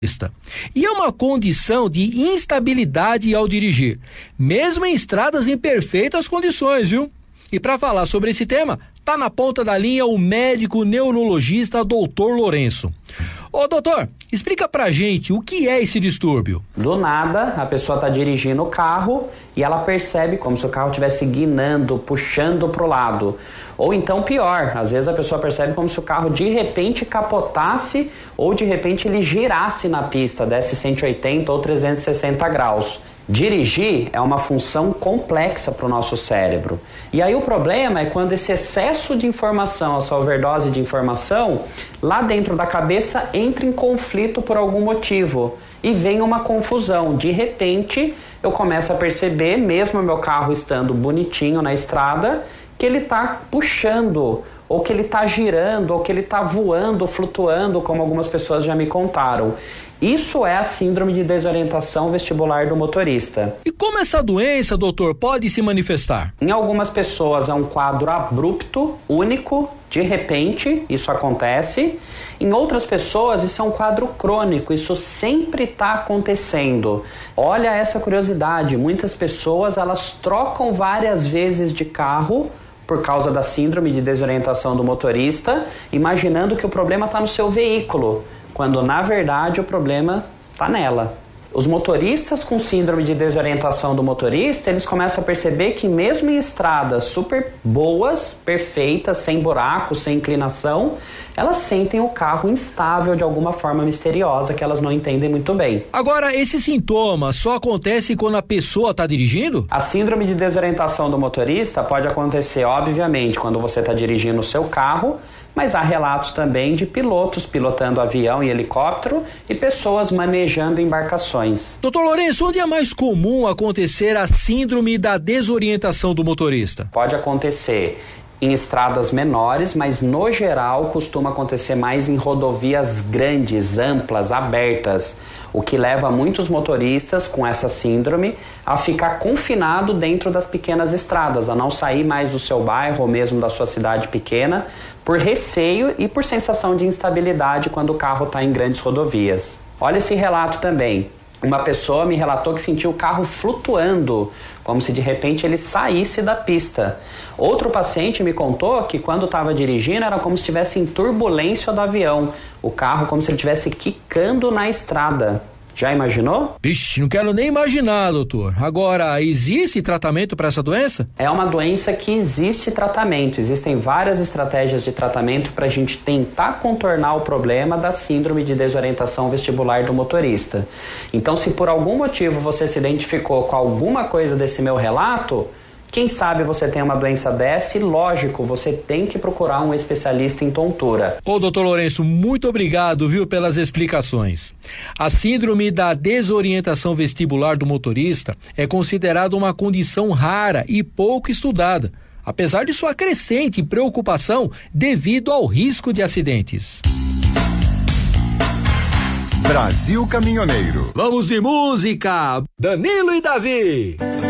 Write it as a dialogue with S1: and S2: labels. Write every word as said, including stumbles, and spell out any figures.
S1: E é uma condição de instabilidade ao dirigir, mesmo em estradas em perfeitas condições, viu? E para falar sobre esse tema, tá na ponta da linha o médico neurologista doutor Lourenço. Ô doutor, explica pra gente o que é esse distúrbio.
S2: Do nada, a pessoa tá dirigindo o carro e ela percebe como se o carro estivesse guinando, puxando pro lado. Ou então pior, às vezes a pessoa percebe como se o carro de repente capotasse ou de repente ele girasse na pista, desse cento e oitenta ou trezentos e sessenta graus. Dirigir é uma função complexa para o nosso cérebro. E aí o problema é quando esse excesso de informação, essa overdose de informação, lá dentro da cabeça entra em conflito por algum motivo. E vem uma confusão. De repente, eu começo a perceber, mesmo meu carro estando bonitinho na estrada, que ele está puxando, ou que ele está girando, ou que ele está voando, flutuando, como algumas pessoas já me contaram. Isso é a síndrome de desorientação vestibular do motorista.
S1: E como essa doença, doutor, pode se manifestar?
S2: Em algumas pessoas é um quadro abrupto, único, de repente, isso acontece. Em outras pessoas isso é um quadro crônico, isso sempre está acontecendo. Olha essa curiosidade, muitas pessoas elas trocam várias vezes de carro por causa da síndrome de desorientação do motorista, imaginando que o problema está no seu veículo, quando na verdade o problema está nela. Os motoristas com síndrome de desorientação do motorista, eles começam a perceber que mesmo em estradas super boas, perfeitas, sem buracos, sem inclinação, elas sentem o carro instável de alguma forma misteriosa que elas não entendem muito bem.
S1: Agora, esse sintoma só acontece quando a pessoa está dirigindo?
S2: A síndrome de desorientação do motorista pode acontecer, obviamente, quando você está dirigindo o seu carro, mas há relatos também de pilotos pilotando avião e helicóptero e pessoas manejando embarcações.
S1: doutor Lourenço, onde é mais comum acontecer a síndrome da desorientação do motorista?
S2: Pode acontecer em estradas menores, mas no geral costuma acontecer mais em rodovias grandes, amplas, abertas, o que leva muitos motoristas com essa síndrome a ficar confinado dentro das pequenas estradas, a não sair mais do seu bairro ou mesmo da sua cidade pequena, por receio e por sensação de instabilidade quando o carro está em grandes rodovias. Olha esse relato também. Uma pessoa me relatou que sentiu o carro flutuando, como se de repente ele saísse da pista. Outro paciente me contou que quando estava dirigindo era como se estivesse em turbulência do avião. O carro como se ele estivesse quicando na estrada. Já imaginou?
S1: Vixe, não quero nem imaginar, doutor. Agora, existe tratamento para essa doença?
S2: É uma doença que existe tratamento. Existem várias estratégias de tratamento para a gente tentar contornar o problema da síndrome de desorientação vestibular do motorista. Então, se por algum motivo você se identificou com alguma coisa desse meu relato, quem sabe você tem uma doença dessa e, lógico, você tem que procurar um especialista em tontura.
S1: Ô, doutor Lourenço, muito obrigado, viu, pelas explicações. A síndrome da desorientação vestibular do motorista é considerada uma condição rara e pouco estudada, apesar de sua crescente preocupação devido ao risco de acidentes.
S3: Brasil Caminhoneiro.
S1: Vamos de música, Danilo e Davi.